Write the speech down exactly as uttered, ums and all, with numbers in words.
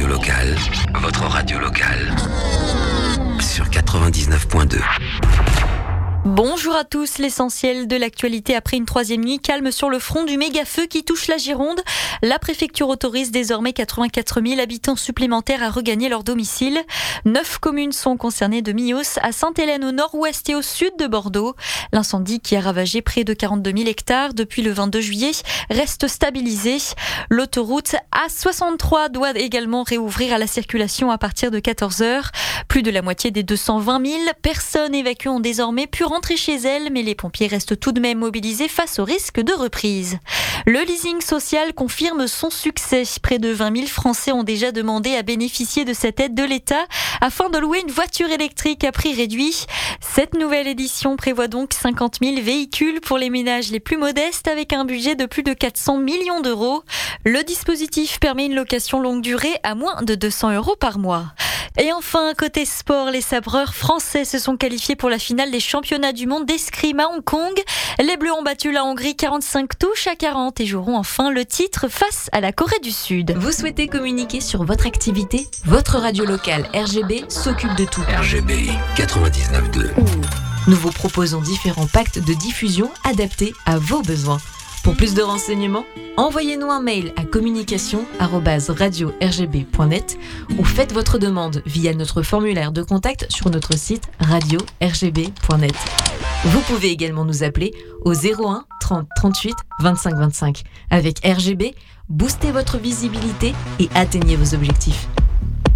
radio locale, votre radio locale, sur quatre-vingt-dix-neuf point deux. Bonjour à tous, l'essentiel de l'actualité après une troisième nuit calme sur le front du méga-feu qui touche la Gironde. La préfecture autorise désormais quatre-vingt-quatre mille habitants supplémentaires à regagner leur domicile. Neuf communes sont concernées de Millos à Sainte-Hélène au nord-ouest et au sud de Bordeaux. L'incendie qui a ravagé près de quarante-deux mille hectares depuis le vingt-deux juillet reste stabilisé. L'autoroute A soixante-trois doit également réouvrir à la circulation à partir de quatorze heures. Plus de la moitié des deux cent vingt mille personnes évacuées ont désormais pu rentrer chez elles, mais les pompiers restent tout de même mobilisés face au risque de reprise. Le leasing social confirme son succès. Près de vingt mille Français ont déjà demandé à bénéficier de cette aide de l'État afin de louer une voiture électrique à prix réduit. Cette nouvelle édition prévoit donc cinquante mille véhicules pour les ménages les plus modestes avec un budget de plus de quatre cents millions d'euros. Le dispositif permet une location longue durée à moins de deux cents euros par mois. Et enfin, côté sport, les sabreurs français se sont qualifiés pour la finale des championnats du monde d'escrime à Hong Kong. Les Bleus ont battu la Hongrie quarante-cinq touches à quarante et joueront enfin le titre face à la Corée du Sud. Vous souhaitez communiquer sur votre activité ? Votre radio locale R G B s'occupe de tout. R G B quatre-vingt-dix-neuf point deux. Nous vous proposons différents packs de diffusion adaptés à vos besoins. Pour plus de renseignements, envoyez-nous un mail à communication arobase radio r g b point net ou faites votre demande via notre formulaire de contact sur notre site radio r g b point net. Vous pouvez également nous appeler au zéro un trente trente-huit vingt-cinq vingt-cinq. Avec R G B, boostez votre visibilité et atteignez vos objectifs.